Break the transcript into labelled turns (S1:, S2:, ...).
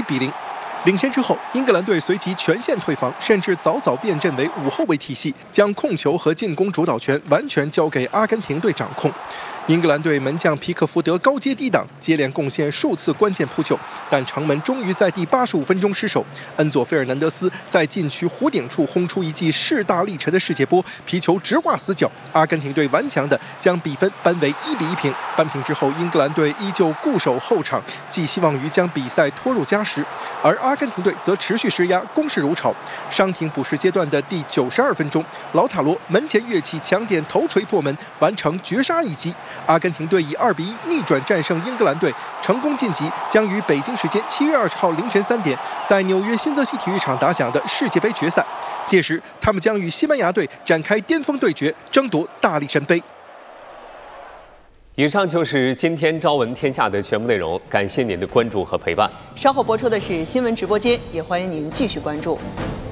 S1: 比0。领先之后，英格兰队随即全线退防，甚至早早变阵为5后卫体系，将控球和进攻主导权完全交给阿根廷队掌控。英格兰队门将皮克福德高接低挡，接连贡献数次关键扑救，但长门终于在第85分钟失手。恩佐·费尔南德斯在禁区弧顶处轰出一记势大力沉的世界波，皮球直挂死角。阿根廷队顽强地将比分扳为1-1平。扳平之后，英格兰队依旧固守后场，寄希望于将比赛拖入加时，而阿根廷队则持续施压，攻势如潮。伤停补时阶段的第92分钟，老塔罗门前跃起强点头锤破门，完成绝杀一击。阿根廷队以2-1逆转战胜英格兰队，成功晋级，将于北京时间7月20号凌晨3点在纽约新泽西体育场打响的世界杯决赛。届时，他们将与西班牙队展开巅峰对决，争夺大力神杯。
S2: 以上就是今天朝闻天下的全部内容，感谢您的关注和陪伴。
S3: 稍后播出的是新闻直播间，也欢迎您继续关注。